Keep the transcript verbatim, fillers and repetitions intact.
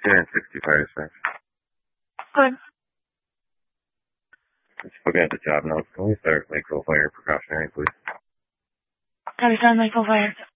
two sixty fire dispatch. Good. Just looking at the job notes. Can we start Lakeville Fire precautionary, please? Gotta start Lakeville Fire.